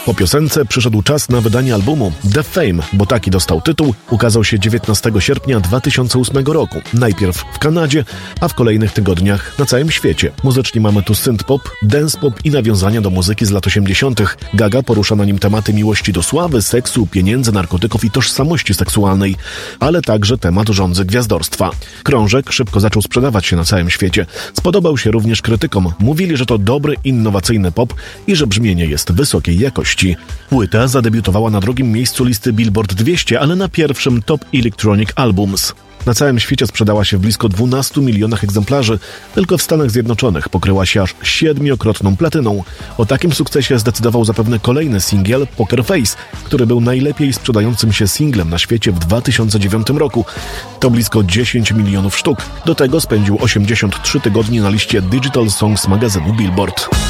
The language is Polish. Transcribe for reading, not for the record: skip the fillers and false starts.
Po piosence przyszedł czas na wydanie albumu. The Fame, bo taki dostał tytuł, ukazał się 19 sierpnia 2008 roku. Najpierw w Kanadzie, a w kolejnych tygodniach na całym świecie. Muzycznie mamy tu synth-pop, dance-pop i nawiązania do muzyki z lat 80. Gaga porusza na nim tematy miłości do sławy, seksu, pieniędzy, narkotyków i tożsamości seksualnej, ale także temat żądzy gwiazdorstwa. Krążek szybko zaczął sprzedawać się na całym świecie. Spodobał się również krytykom. Mówili, że to dobry, innowacyjny pop i że brzmienie jest wysokiej jakości. Płyta zadebiutowała na drugim miejscu listy Billboard 200, ale na pierwszym Top Electronic Albums. Na całym świecie sprzedała się w blisko 12 milionach egzemplarzy, tylko w Stanach Zjednoczonych pokryła się aż 7-krotną platyną. O takim sukcesie zdecydował zapewne kolejny singiel Poker Face, który był najlepiej sprzedającym się singlem na świecie w 2009 roku. To blisko 10 milionów sztuk. Do tego spędził 83 tygodnie na liście Digital Songs magazynu Billboard.